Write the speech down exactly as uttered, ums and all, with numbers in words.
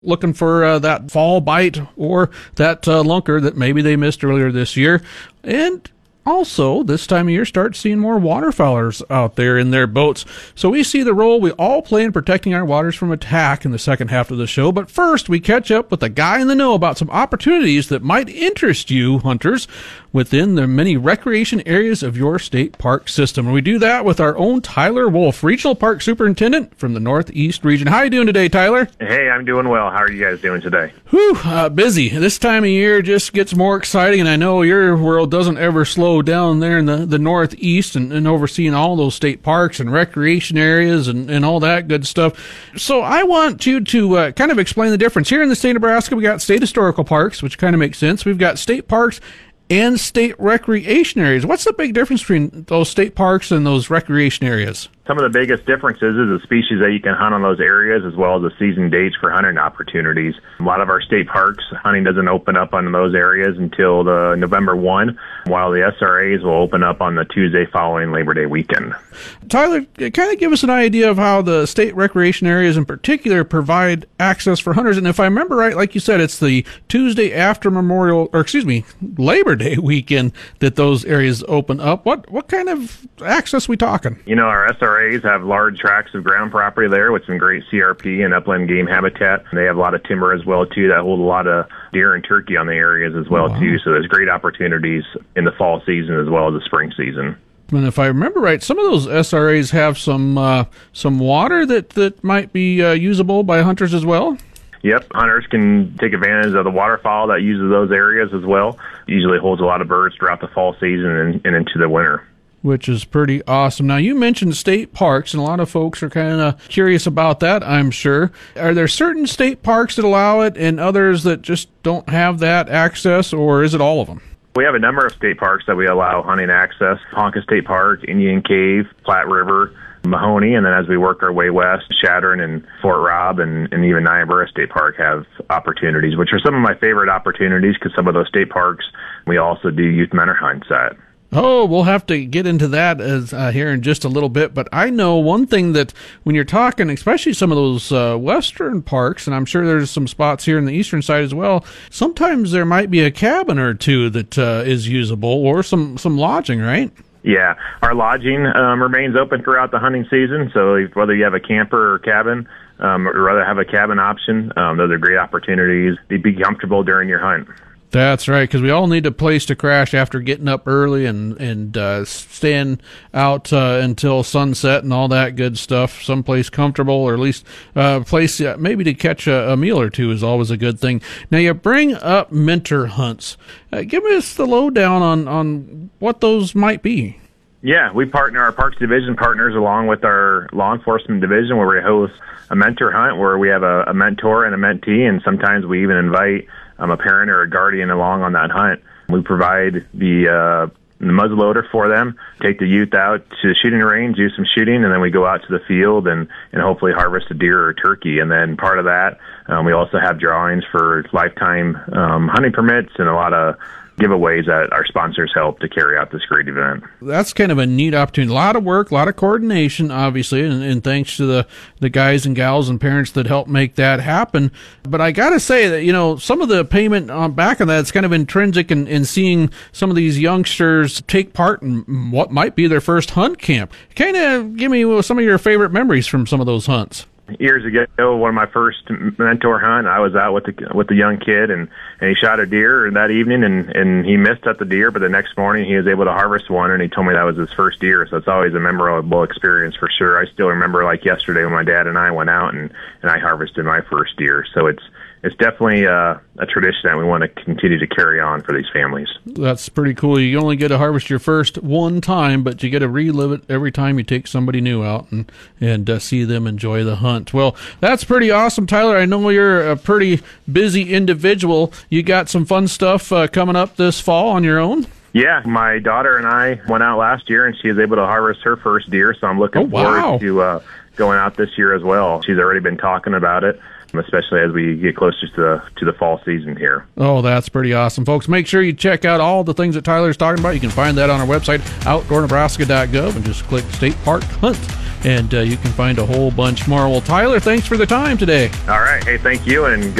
looking for uh, that fall bite or that uh, lunker that maybe they missed earlier this year. And also, this time of year, start seeing more waterfowlers out there in their boats. So we see the role we all play in protecting our waters from attack in the second half of the show. But first, we catch up with a guy in the know about some opportunities that might interest you, hunters, within the many recreation areas of your state park system. And we do that with our own Tyler Wolf, Regional Park Superintendent from the Northeast region. How are you doing today, Tyler? Hey, I'm doing well. How are you guys doing today? Whew, uh, busy. This time of year just gets more exciting, and I know your world doesn't ever slow down there in the, the Northeast and, and overseeing all those state parks and recreation areas and, and all that good stuff. So I want you to uh, kind of explain the difference. Here in the state of Nebraska, we got state historical parks, which kind of makes sense. We've got state parks and state recreation areas. What's the big difference between those state parks and those recreation areas? Some of the biggest differences is the species that you can hunt on those areas, as well as the season dates for hunting opportunities. A lot of our state parks, hunting doesn't open up on those areas until the November first, while the S R As will open up on the Tuesday following Labor Day weekend. Tyler, kind of give us an idea of how the state recreation areas in particular provide access for hunters. And if I remember right, like you said, it's the Tuesday after Memorial, or excuse me, Labor Day weekend that those areas open up. What what kind of access are we talking? You know, our S R As have large tracts of ground property there with some great C R P and upland game habitat. They have a lot of timber as well, too, that hold a lot of deer and turkey on the areas as well, wow. too. So there's great opportunities in the fall season as well as the spring season. And if I remember right, some of those S R As have some uh, some water that, that might be uh, usable by hunters as well? Yep, hunters can take advantage of the waterfowl that uses those areas as well. Usually holds a lot of birds throughout the fall season and, and into the winter. Which is pretty awesome. Now, you mentioned state parks, and a lot of folks are kind of curious about that, I'm sure. Are there certain state parks that allow it and others that just don't have that access, or is it all of them? We have a number of state parks that we allow hunting access. Ponca State Park, Indian Cave, Platte River, Mahoney, and then as we work our way west, Chadron and Fort Robb and, and even Niobrara State Park have opportunities, which are some of my favorite opportunities because some of those state parks we also do youth mentor hunts at. Oh, we'll have to get into that as uh, here in just a little bit. But I know one thing that when you're talking, especially some of those uh, western parks, and I'm sure there's some spots here in the eastern side as well, sometimes there might be a cabin or two that uh, is usable or some, some lodging, right? Yeah, our lodging um, remains open throughout the hunting season. So if, whether you have a camper or cabin, um, or rather have a cabin option, um, those are great opportunities to be comfortable during your hunt. That's right, because we all need a place to crash after getting up early and, and uh, staying out uh, until sunset and all that good stuff. Someplace comfortable, or at least a uh, place uh, maybe to catch a, a meal or two is always a good thing. Now, you bring up mentor hunts. Uh, give us the lowdown on, on what those might be. Yeah, we partner, our Parks Division partners along with our Law Enforcement Division, where we host a mentor hunt where we have a, a mentor and a mentee, and sometimes we even invite um, a parent or a guardian along on that hunt. We provide the, uh, the muzzleloader for them, take the youth out to the shooting range, do some shooting, and then we go out to the field and, and hopefully harvest a deer or a turkey. And then part of that, um, we also have drawings for lifetime um, hunting permits and a lot of giveaways that our sponsors help to carry out this great event. That's kind of a neat opportunity. A lot of work, a lot of coordination, obviously, and, and thanks to the, the guys and gals and parents that help make that happen. But I got to say that, you know, some of the payment on back of that is kind of intrinsic in, in seeing some of these youngsters take part in what might be their first hunt camp. Kind of give me some of your favorite memories from some of those hunts. Years ago, one of my first mentor hunt, I was out with the with the young kid, and, and he shot a deer that evening, and, and he missed at the deer, but the next morning he was able to harvest one, and he told me that was his first deer, so it's always a memorable experience for sure. I still remember like yesterday when my dad and I went out and, and I harvested my first deer, so it's it's definitely uh, a tradition that we want to continue to carry on for these families. That's pretty cool. You only get to harvest your first one time, but you get to relive it every time you take somebody new out and, and uh, see them enjoy the hunt. Well, that's pretty awesome, Tyler. I know you're a pretty busy individual. You got some fun stuff uh, coming up this fall on your own? Yeah, my daughter and I went out last year, and she was able to harvest her first deer, so I'm looking oh, wow. forward to uh, going out this year as well. She's already been talking about it, especially as we get closer to the to the fall season here. Oh, that's pretty awesome, folks. Make sure you check out all the things that Tyler's talking about. You can find that on our website, outdoor nebraska dot gov, and just click State Park Hunt. and uh, you can find a whole bunch more. Well, Tyler, thanks for the time today. All right. Hey, thank you, and